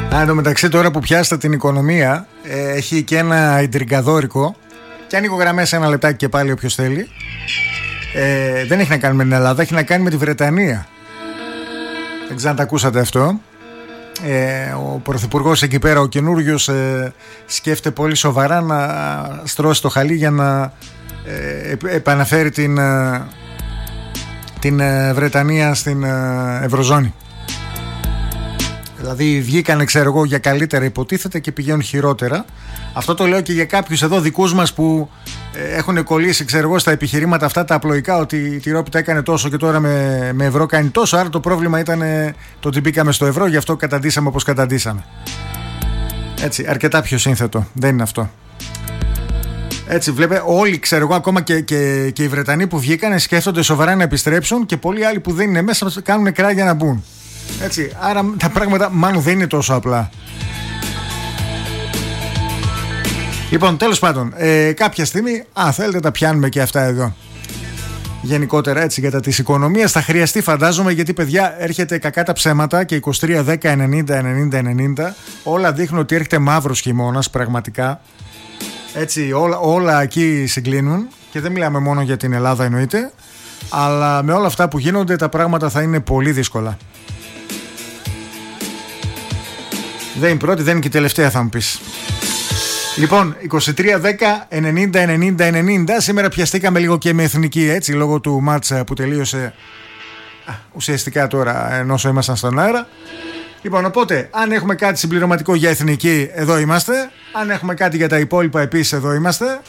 Εν τω μεταξύ, τώρα που πιάσετε την οικονομία, έχει και ένα ιντριγκαδόρικο. Και ανοίγω γραμμές ένα λεπτάκι και πάλι όποιος θέλει. Δεν έχει να κάνει με την Ελλάδα, έχει να κάνει με τη Βρετανία. Δεν ξέρω αν τα ακούσατε αυτό. Ο πρωθυπουργός εκεί πέρα, ο καινούριος, σκέφτεται πολύ σοβαρά να στρώσει το χαλί για να επαναφέρει την Βρετανία στην Ευρωζώνη. Δηλαδή βγήκανε, ξέρω εγώ, για καλύτερα υποτίθεται και πηγαίνουν χειρότερα. Αυτό το λέω και για κάποιους εδώ δικούς μας που έχουν κολλήσει, ξέρω εγώ, στα επιχειρήματα αυτά τα απλοϊκά, ότι η τυρόπιτα έκανε τόσο και τώρα με ευρώ κάνει τόσο. Άρα το πρόβλημα ήταν το ότι μπήκαμε στο ευρώ, γι' αυτό καταντήσαμε όπως καταντήσαμε. Έτσι, αρκετά πιο σύνθετο. Δεν είναι αυτό. Έτσι, βλέπε όλοι, ξέρω εγώ, ακόμα και οι Βρετανοί που βγήκανε σκέφτονται σοβαρά να επιστρέψουν και πολλοί άλλοι που δεν είναι μέσα κάνουν κράγια να μπουν. Έτσι, άρα τα πράγματα μάλλον δεν είναι τόσο απλά. Λοιπόν, τέλος πάντων, κάποια στιγμή, θέλετε τα πιάνουμε και αυτά εδώ. Γενικότερα έτσι για τα της οικονομίας θα χρειαστεί, φαντάζομαι, γιατί παιδιά έρχεται κακά τα ψέματα και 23, 10, 90, 90, 90 όλα δείχνουν ότι έρχεται μαύρος χειμώνας πραγματικά. Έτσι, όλα εκεί συγκλίνουν και δεν μιλάμε μόνο για την Ελλάδα εννοείται, αλλά με όλα αυτά που γίνονται τα πράγματα θα είναι πολύ δύσκολα. Δεν είναι πρώτη, δεν είναι και η τελευταία, θα μου πεις. Λοιπόν, 23, 10, 90, 90, 90. Σήμερα πιαστήκαμε λίγο και με εθνική, έτσι, λόγω του μάτσα που τελείωσε ουσιαστικά τώρα ενώ ήμασταν στον αέρα. Λοιπόν, οπότε, αν έχουμε κάτι συμπληρωματικό για εθνική, εδώ είμαστε. Αν έχουμε κάτι για τα υπόλοιπα, επίσης εδώ είμαστε.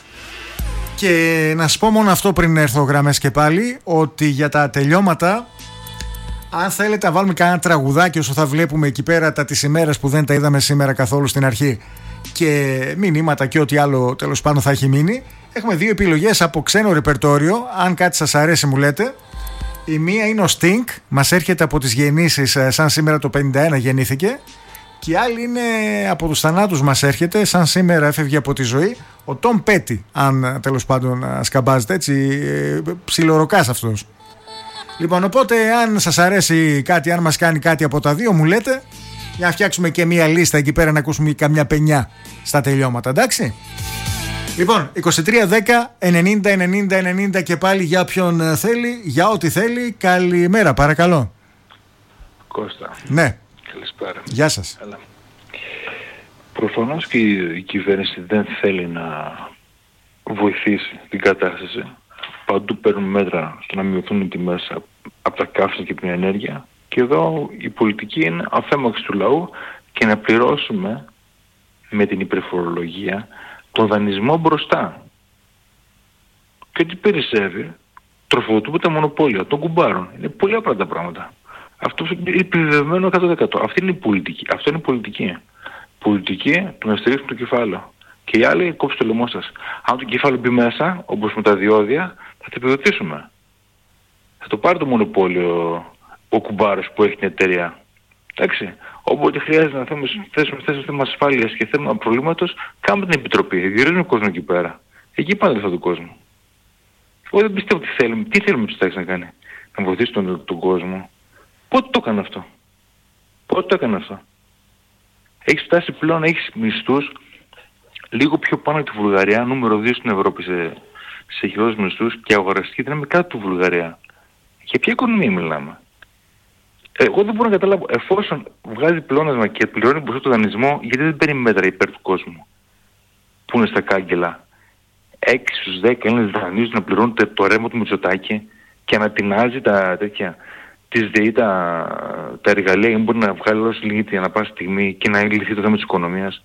Και να σας πω μόνο αυτό πριν έρθω γραμμές και πάλι, ότι για τα τελειώματα, αν θέλετε να βάλουμε κανένα τραγουδάκι όσο θα βλέπουμε εκεί πέρα τα της ημέρας που δεν τα είδαμε σήμερα καθόλου στην αρχή, και μηνύματα και ό,τι άλλο τέλος πάντων θα έχει μείνει, έχουμε δύο επιλογές από ξένο ρεπερτόριο. Αν κάτι σας αρέσει μου λέτε. Η μία είναι ο Sting, μας έρχεται από τις γεννήσεις, σαν σήμερα το 51 γεννήθηκε. Και η άλλη είναι από τους θανάτους, μας έρχεται, σαν σήμερα έφευγε από τη ζωή, ο Tom Petty, αν τέλος πάντων σκαμπάζεται, έτσι, ψιλοροκάς αυτός. Λοιπόν, οπότε αν σας αρέσει κάτι, αν μας κάνει κάτι από τα δύο μου λέτε, για να φτιάξουμε και μία λίστα εκεί πέρα να ακούσουμε καμιά πενιά στα τελειώματα, εντάξει. Λοιπόν, 23, 10, 90, 90, 90 και πάλι για όποιον θέλει, για ό,τι θέλει. Καλημέρα, παρακαλώ. Κώστα. Ναι. Καλησπέρα. Γεια σας. Έλα. Προφανώς και η κυβέρνηση δεν θέλει να βοηθήσει την κατάσταση. Παντού παίρνουν μέτρα στο να μειωθούν οι τιμές από τα καύσιμα και την ενέργεια. Και εδώ η πολιτική είναι αφέμαξη του λαού και να πληρώσουμε με την υπερφορολογία τον δανεισμό μπροστά. Και ό,τι περισσεύει τροφοδοτούμε τα μονοπόλια των κουμπάρων. Είναι πολύ απλά τα πράγματα. Αυτό είναι επιβεβαιωμένο 100%. Αυτή είναι η πολιτική. Αυτό είναι η πολιτική. Πολιτική του να στηρίξουν το κεφάλαιο. Και οι άλλοι κόψουν το λαιμό σας. Αν το κεφάλαιο μπει μέσα, όπως με τα διόδια, θα το επιδοτήσουμε. Θα το πάρει το μονοπόλιο ο κουμπάρος που έχει την εταιρεία. Εντάξει. Όποτε χρειάζεται να θέσουμε θέμα ασφάλειας και θέμα προβλήματος, κάνουμε την επιτροπή. Διορίζουμε κόσμο εκεί πέρα. Εκεί πάνε λεφτά του κόσμου. Εγώ δεν πιστεύω τι θέλουμε. Τι θέλουμε τους τάξεις να κάνει. Να βοηθήσει τον κόσμο. Πότε το έκανε αυτό. Πότε το έκανε αυτό. Έχεις φτάσει πλέον να έχεις μισθούς λίγο πιο πάνω από τη Βουλγαρία, νούμερο 2 στην Ευρώπη σε χειρότερους μισθούς, και αγοραστική δύναμη κάτω του Βουλγαρία. Για ποια οικονομία μιλάμε. Εγώ δεν μπορώ να καταλάβω, εφόσον βγάζει πλεόνασμα και πληρώνει μπροστά το δανεισμό, γιατί δεν παίρνει μέτρα υπέρ του κόσμου που είναι στα κάγκελα. 6 στους 10 Έλληνες δανείζουν να πληρώνουν το ρεύμα του Μητσοτάκη και να τεινάζει τα τέτοια της ΔΕΗ, τα εργαλεία, μπορεί να βγάλει όσο λύνεται ανά πάση στιγμή και να λυθεί το θέμα της οικονομίας.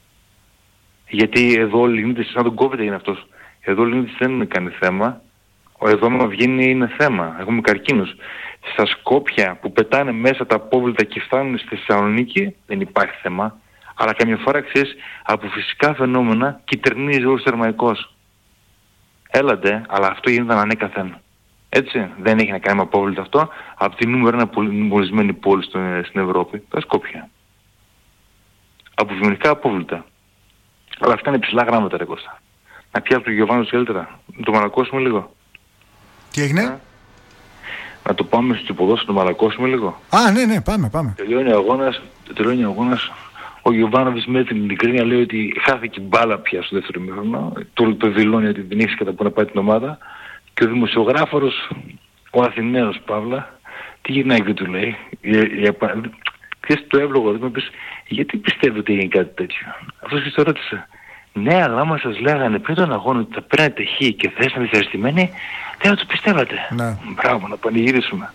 Γιατί εδώ λύνεται, σαν τον κόβεται είναι αυτός. Εδώ λύνεται δεν είναι κάνει θέμα. Εδώ με βγαίνει είναι θέμα. Έχουμε καρκίνους. Στα Σκόπια που πετάνε μέσα τα απόβλητα και φτάνουν στη Θεσσαλονίκη δεν υπάρχει θέμα. Αλλά καμιά φορά ξέρεις, από φυσικά φαινόμενα κυτρινίζει όλος θερμαϊκός. Έλατε, αλλά αυτό γίνεται ανέκαθεν. Έτσι, δεν έχει να κάνει με απόβλητα αυτό. Από τη νούμερο ένα μολυσμένη πόλη στην Ευρώπη, τα Σκόπια. Από βιομηχανικά απόβλητα. Αλλά αυτά είναι ψηλά γράμματα, ρε Κώστα. Να πιάσουμε τον Γιωβάνο καλύτερα. Να το μαλακώσουμε λίγο. Τι έγινε? Να το πάμε στο ποδόσφαιρο, να το μαλακώσουμε λίγο. Ναι, πάμε. Τελειώνει ο αγώνας Ο Γιοβάνοβιτς με την ειλικρίνεια λέει ότι χάθηκε μπάλα πια στο δεύτερο ημίχρονο. Το δηλώνει ότι δεν έχει κατά που να πάει την ομάδα. Και ο δημοσιογράφος, ο Αθηναίος Παύλα, τι γυρνάει και του λέει. Ξέρεις το εύλογο, δεν μου πεις, γιατί πιστεύετε ότι έγινε κάτι τέτοιο. Αυτός και το ρώτησε. Ναι, αλλά άμα σας λέγανε πριν τον αγώνα ότι θα παίρνετε χ και θα ήσασταν δυσαρεστημένοι, δεν θα το πιστεύατε. Ναι. Μπράβο, να πανηγυρίσουμε.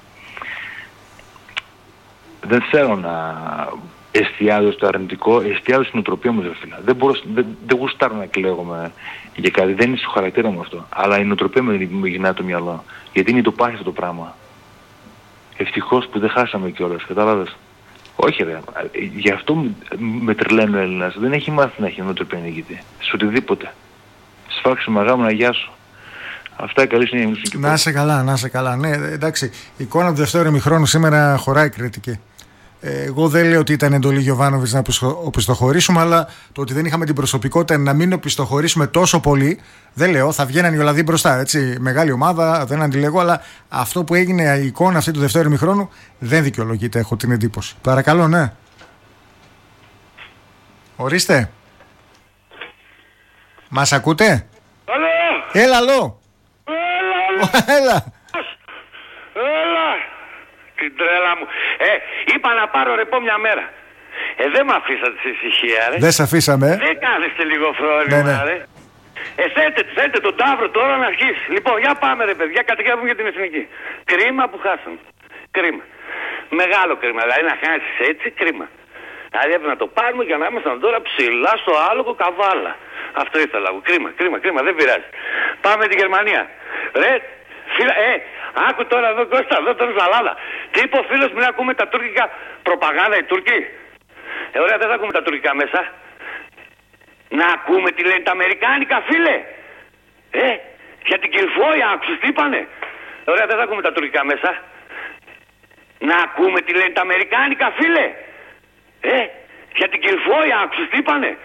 Δεν θέλω να εστιάζω στο αρνητικό, εστιάζω στην οτροπία μου, φίλε. Δεν γουστάρω να κλαίγομαι για κάτι, δεν είναι στο χαρακτήρα μου αυτό. Αλλά η νοοτροπία μου γυρνάει το μυαλό. Γιατί είναι το πάθη αυτό το πράγμα. Ευτυχώς που δεν χάσαμε κιόλας, κατάλαβες. Όχι ρε, γι' αυτό με τρελαίνει ο Έλληνας. Δεν έχει μάθει να έχει νοοτροπία νικητή. Σε οτιδήποτε. Σφάξε μαγάμου, γεια σου. Αυτά καλή συνέχεια. Να είσαι καλά, να είσαι καλά. Ναι, εντάξει, η εικόνα του δεύτερου ημιχρόνου σήμερα χωράει κριτική. Εγώ δεν λέω ότι ήταν εντολή Γιοβάνοβιτς να οπισθοχωρήσουμε, αλλά το ότι δεν είχαμε την προσωπικότητα να μην οπισθοχωρήσουμε τόσο πολύ, δεν λέω, θα βγαίναν οι Ολλανδοί μπροστά. Έτσι, μεγάλη ομάδα, δεν αντιλέγω, αλλά αυτό που έγινε, η εικόνα αυτή του δεύτερου ημιχρόνου δεν δικαιολογείται, έχω την εντύπωση. Παρακαλώ, ναι. Ορίστε. Μας ακούτε? Αλό! Έλα, αλό! Έλα! Έλα! Την τρέλα μου. Είπα να πάρω ρεπό μια μέρα. Δεν μ' αφήσατε σε ησυχία, ρε. Δεν σε αφήσαμε. Δεν κάνεις και λίγο φρόνημα, ρε. Θέλετε τον Ταύρο τώρα να αρχίσει. Λοιπόν, για πάμε ρε παιδιά, κατηγορούμε για την εθνική. Κρίμα που χάσαμε. Κρίμα. Μεγάλο κρίμα. Δηλαδή να χάσεις έτσι, κρίμα. Δηλαδή έπρεπε να το πάρουμε για να ήμασταν τώρα ψηλά στο άλογο καβάλα. Αυτό ήθελα εγώ. Κρίμα, δεν πειράζει. Πάμε τη Γερμανία. Ρε, φίλα, άκου τώρα εδώ Κώστα, εδώ τώρα Ζαλάδα. Τι είπε ο φίλος, μην ακούμε τα τουρκικά προπαγάνδα οι Τούρκοι. Ωραία, δεν θα ακούμε τα τουρκικά μέσα. Να ακούμε τι λένε τα αμερικάνικα, φίλε. Για την Κιλφόια, άκουσες τι είπανε. Ωραία, δεν θα ακούμε τα τουρκικά μέσα. Να ακούμε τι λένε τα αμερικάνικα, φίλε. Για την Κιλφόια, άκουσες τι είπανε.